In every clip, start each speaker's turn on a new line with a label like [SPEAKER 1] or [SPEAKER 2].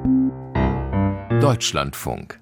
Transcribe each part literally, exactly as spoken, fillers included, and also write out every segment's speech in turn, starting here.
[SPEAKER 1] Deutschlandfunk.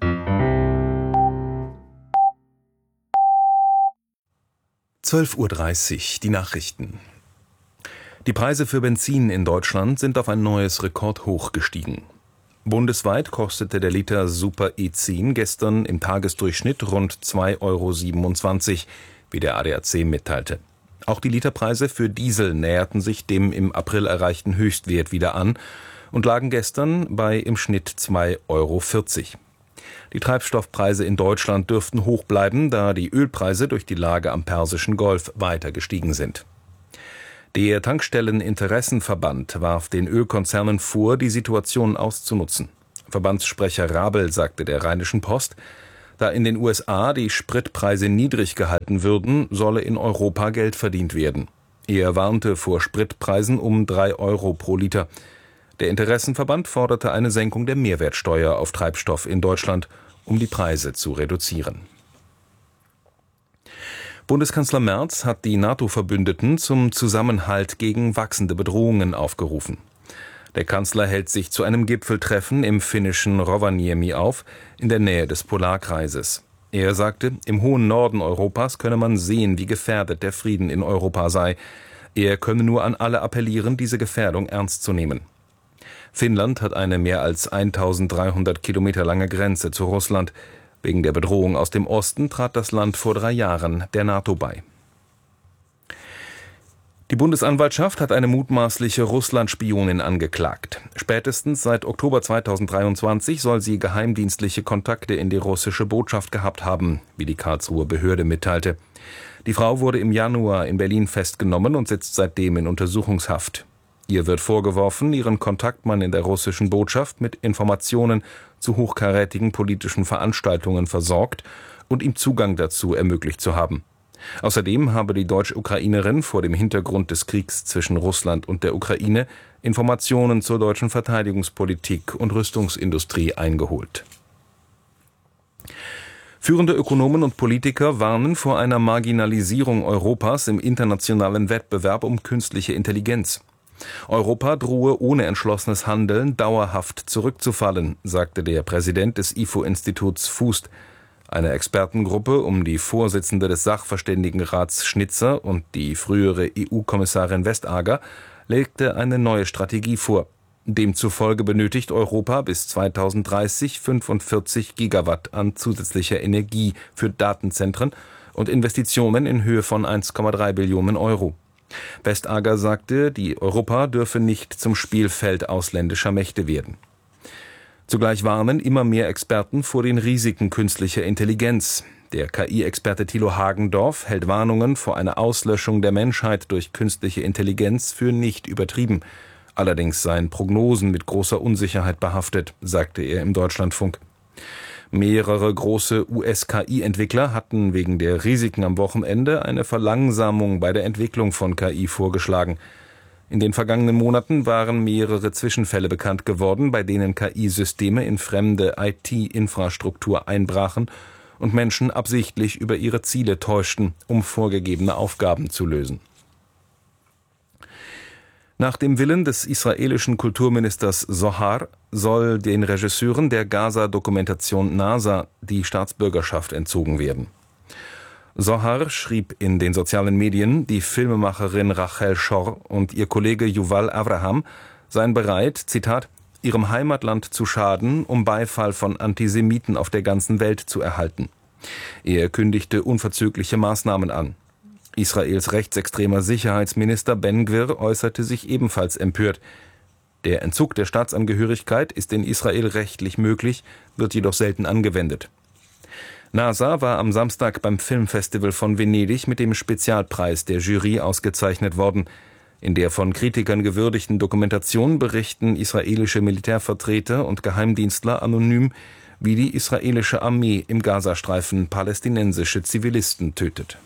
[SPEAKER 2] zwölf Uhr dreißig, die Nachrichten. Die Preise für Benzin in Deutschland sind auf ein neues Rekordhoch gestiegen. Bundesweit kostete der Liter Super E zehn gestern im Tagesdurchschnitt rund zwei Euro siebenundzwanzig, wie der A D A C mitteilte. Auch die Literpreise für Diesel näherten sich dem im April erreichten Höchstwert wieder an und lagen gestern bei im Schnitt zwei Euro vierzig. Die Treibstoffpreise in Deutschland dürften hoch bleiben, da die Ölpreise durch die Lage am Persischen Golf weiter gestiegen sind. Der Tankstelleninteressenverband warf den Ölkonzernen vor, die Situation auszunutzen. Verbandssprecher Rabel sagte der Rheinischen Post, da in den U S A die Spritpreise niedrig gehalten würden, solle in Europa Geld verdient werden. Er warnte vor Spritpreisen um drei Euro pro Liter. Der Interessenverband forderte eine Senkung der Mehrwertsteuer auf Treibstoff in Deutschland, um die Preise zu reduzieren. Bundeskanzler Merz hat die NATO-Verbündeten zum Zusammenhalt gegen wachsende Bedrohungen aufgerufen. Der Kanzler hält sich zu einem Gipfeltreffen im finnischen Rovaniemi auf, in der Nähe des Polarkreises. Er sagte, im hohen Norden Europas könne man sehen, wie gefährdet der Frieden in Europa sei. Er könne nur an alle appellieren, diese Gefährdung ernst zu nehmen. Finnland hat eine mehr als eintausenddreihundert Kilometer lange Grenze zu Russland. Wegen der Bedrohung aus dem Osten trat das Land vor drei Jahren der NATO bei. Die Bundesanwaltschaft hat eine mutmaßliche Russland-Spionin angeklagt. Spätestens seit Oktober zweitausenddreiundzwanzig soll sie geheimdienstliche Kontakte in die russische Botschaft gehabt haben, wie die Karlsruher Behörde mitteilte. Die Frau wurde im Januar in Berlin festgenommen und sitzt seitdem in Untersuchungshaft. Ihr wird vorgeworfen, ihren Kontaktmann in der russischen Botschaft mit Informationen zu hochkarätigen politischen Veranstaltungen versorgt und ihm Zugang dazu ermöglicht zu haben. Außerdem habe die Deutsch-Ukrainerin vor dem Hintergrund des Kriegs zwischen Russland und der Ukraine Informationen zur deutschen Verteidigungspolitik und Rüstungsindustrie eingeholt. Führende Ökonomen und Politiker warnen vor einer Marginalisierung Europas im internationalen Wettbewerb um künstliche Intelligenz. Europa drohe ohne entschlossenes Handeln dauerhaft zurückzufallen, sagte der Präsident des I F O-Instituts Fust. Eine Expertengruppe um die Vorsitzende des Sachverständigenrats Schnitzer und die frühere E U-Kommissarin Vestager legte eine neue Strategie vor. Demzufolge benötigt Europa bis zweitausenddreißig fünfundvierzig Gigawatt an zusätzlicher Energie für Datenzentren und Investitionen in Höhe von eins Komma drei Billionen Euro. Vestager sagte, die Europa dürfe nicht zum Spielfeld ausländischer Mächte werden. Zugleich warnen immer mehr Experten vor den Risiken künstlicher Intelligenz. Der K I-Experte Thilo Hagendorf hält Warnungen vor einer Auslöschung der Menschheit durch künstliche Intelligenz für nicht übertrieben. Allerdings seien Prognosen mit großer Unsicherheit behaftet, sagte er im Deutschlandfunk. Mehrere große U S-K I-Entwickler hatten wegen der Risiken am Wochenende eine Verlangsamung bei der Entwicklung von K I vorgeschlagen. In den vergangenen Monaten waren mehrere Zwischenfälle bekannt geworden, bei denen K I-Systeme in fremde I T-Infrastruktur einbrachen und Menschen absichtlich über ihre Ziele täuschten, um vorgegebene Aufgaben zu lösen. Nach dem Willen des israelischen Kulturministers Zohar soll den Regisseuren der Gaza-Dokumentation NASA die Staatsbürgerschaft entzogen werden. Zohar schrieb in den sozialen Medien, die Filmemacherin Rachel Schor und ihr Kollege Yuval Avraham seien bereit, Zitat, ihrem Heimatland zu schaden, um Beifall von Antisemiten auf der ganzen Welt zu erhalten. Er kündigte unverzügliche Maßnahmen an. Israels rechtsextremer Sicherheitsminister Ben Gvir äußerte sich ebenfalls empört. Der Entzug der Staatsangehörigkeit ist in Israel rechtlich möglich, wird jedoch selten angewendet. NASA war am Samstag beim Filmfestival von Venedig mit dem Spezialpreis der Jury ausgezeichnet worden. In der von Kritikern gewürdigten Dokumentation berichten israelische Militärvertreter und Geheimdienstler anonym, wie die israelische Armee im Gazastreifen palästinensische Zivilisten tötet.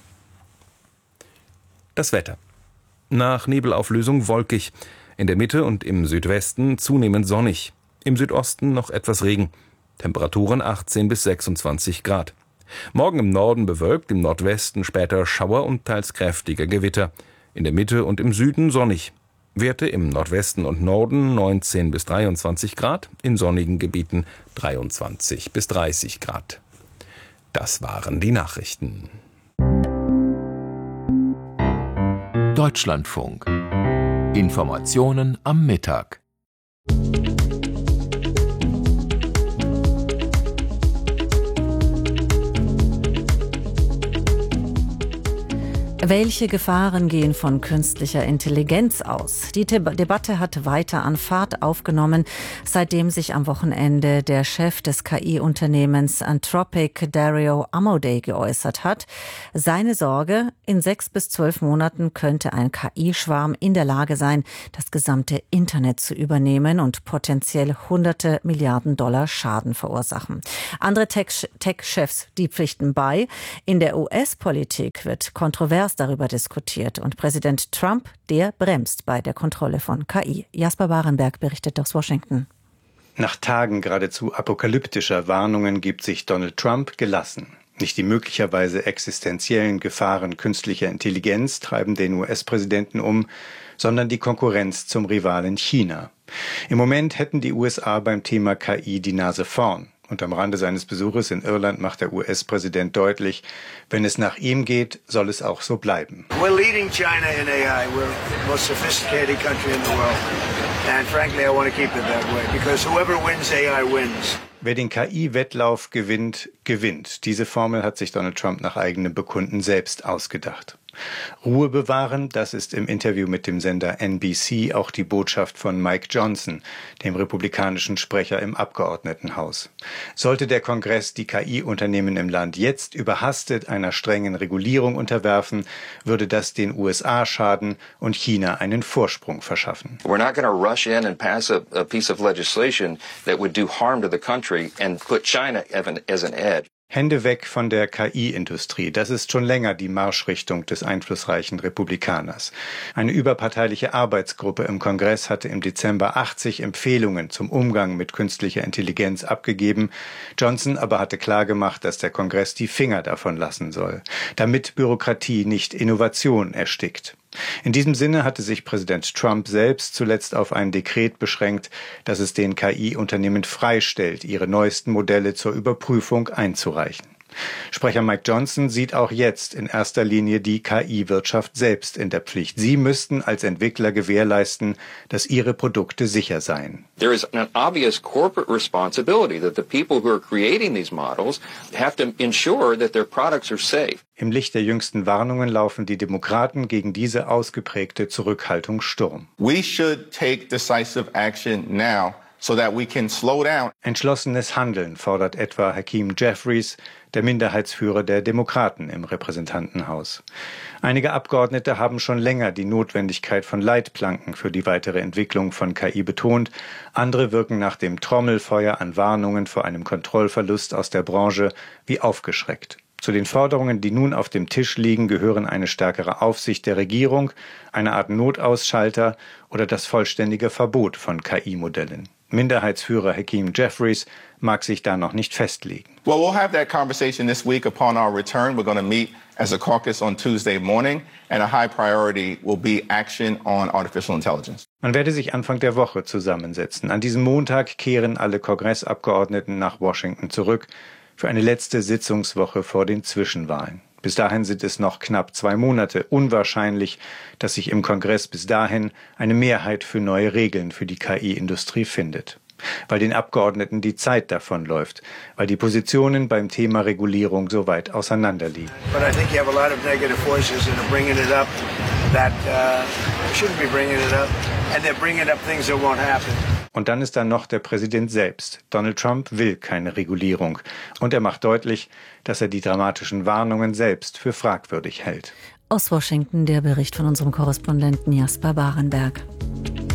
[SPEAKER 2] Das Wetter. Nach Nebelauflösung wolkig, in der Mitte und im Südwesten zunehmend sonnig, im Südosten noch etwas Regen. Temperaturen achtzehn bis sechsundzwanzig Grad. Morgen im Norden bewölkt, im Nordwesten später Schauer und teils kräftige Gewitter. In der Mitte und im Süden sonnig. Werte im Nordwesten und Norden neunzehn bis dreiundzwanzig Grad, in sonnigen Gebieten dreiundzwanzig bis dreißig Grad. Das waren die Nachrichten.
[SPEAKER 1] Deutschlandfunk. Informationen am Mittag.
[SPEAKER 3] Welche Gefahren gehen von künstlicher Intelligenz aus? Die Te- Debatte hat weiter an Fahrt aufgenommen, seitdem sich am Wochenende der Chef des K I-Unternehmens Anthropic, Dario Amodei, geäußert hat. Seine Sorge: In sechs bis zwölf Monaten könnte ein K I-Schwarm in der Lage sein, das gesamte Internet zu übernehmen und potenziell hunderte Milliarden Dollar Schaden verursachen. Andere Tech- Tech-Chefs, die pflichten bei. In der U S-Politik wird kontrovers darüber diskutiert und Präsident Trump, der bremst bei der Kontrolle von K I. Jasper Barenberg berichtet aus Washington.
[SPEAKER 4] Nach Tagen geradezu apokalyptischer Warnungen gibt sich Donald Trump gelassen. Nicht die möglicherweise existenziellen Gefahren künstlicher Intelligenz treiben den U S-Präsidenten um, sondern die Konkurrenz zum Rivalen China. Im Moment hätten die U S A beim Thema K I die Nase vorn. Und am Rande seines Besuches in Irland macht der U S-Präsident deutlich, wenn es nach ihm geht, soll es auch so bleiben.
[SPEAKER 5] We're leading China in A I. We're the most sophisticated country in the world. And frankly, I want to keep it that way, because whoever wins A I wins.
[SPEAKER 4] Wer den K I-Wettlauf gewinnt, gewinnt. Diese Formel hat sich Donald Trump nach eigenem Bekunden selbst ausgedacht. Ruhe bewahren, das ist im Interview mit dem Sender N B C auch die Botschaft von Mike Johnson, dem republikanischen Sprecher im Abgeordnetenhaus. Sollte der Kongress die K I-Unternehmen im Land jetzt überhastet einer strengen Regulierung unterwerfen, würde das den U S A schaden und China einen Vorsprung verschaffen.
[SPEAKER 6] We're not going to rush in and pass a, a piece of legislation that would do harm to the country and put China as an edge.
[SPEAKER 4] Hände weg von der K I-Industrie. Das ist schon länger die Marschrichtung des einflussreichen Republikaners. Eine überparteiliche Arbeitsgruppe im Kongress hatte im Dezember achtzig Empfehlungen zum Umgang mit künstlicher Intelligenz abgegeben. Johnson aber hatte klargemacht, dass der Kongress die Finger davon lassen soll, damit Bürokratie nicht Innovation erstickt. In diesem Sinne hatte sich Präsident Trump selbst zuletzt auf ein Dekret beschränkt, das es den K I-Unternehmen freistellt, ihre neuesten Modelle zur Überprüfung einzureichen. Sprecher Mike Johnson sieht auch jetzt in erster Linie die K I-Wirtschaft selbst in der Pflicht. Sie müssten als Entwickler gewährleisten, dass ihre Produkte sicher seien.
[SPEAKER 6] There is an obvious corporate responsibility that the people who are creating these models have to ensure that their products are safe.
[SPEAKER 4] Im Licht der jüngsten Warnungen laufen die Demokraten gegen diese ausgeprägte Zurückhaltung Sturm.
[SPEAKER 7] We should take decisive action now, so that we can slow down.
[SPEAKER 4] Entschlossenes Handeln fordert etwa Hakeem Jeffries, der Minderheitsführer der Demokraten im Repräsentantenhaus. Einige Abgeordnete haben schon länger die Notwendigkeit von Leitplanken für die weitere Entwicklung von K I betont. Andere wirken nach dem Trommelfeuer an Warnungen vor einem Kontrollverlust aus der Branche wie aufgeschreckt. Zu den Forderungen, die nun auf dem Tisch liegen, gehören eine stärkere Aufsicht der Regierung, eine Art Notausschalter oder das vollständige Verbot von K I-Modellen. Minderheitsführer Hakeem Jeffries mag sich da noch nicht festlegen.
[SPEAKER 7] Well, we'll have that conversation this week upon our return. We're going to meet as a caucus on Tuesday morning, and a high priority will be action on artificial intelligence.
[SPEAKER 4] Man werde sich Anfang der Woche zusammensetzen. An diesem Montag kehren alle Kongressabgeordneten nach Washington zurück für eine letzte Sitzungswoche vor den Zwischenwahlen. Bis dahin sind es noch knapp zwei Monate. Unwahrscheinlich, dass sich im Kongress bis dahin eine Mehrheit für neue Regeln für die K I-Industrie findet. Weil den Abgeordneten die Zeit davonläuft, weil die Positionen beim Thema Regulierung so weit auseinanderliegen.
[SPEAKER 5] But I think you have a lot of negative voices that are bringing it up that uh, shouldn't be bringing it up, and they're bringing up things that won't happen.
[SPEAKER 4] Und dann ist da noch der Präsident selbst. Donald Trump will keine Regulierung. Und er macht deutlich, dass er die dramatischen Warnungen selbst für fragwürdig hält.
[SPEAKER 3] Aus Washington der Bericht von unserem Korrespondenten Jasper Barenberg.